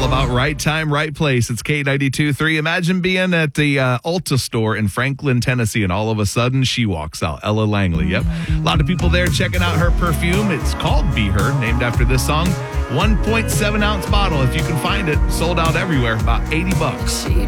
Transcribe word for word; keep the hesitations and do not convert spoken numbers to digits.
about right time, right place. It's K ninety-two point three. Imagine being at the uh, Ulta store in Franklin, Tennessee, and all of a sudden she walks out. Ella Langley. Yep. A lot of people there checking out her perfume. It's called Be Her, named after this song. one point seven ounce bottle, if you can find it. Sold out everywhere. About eighty bucks.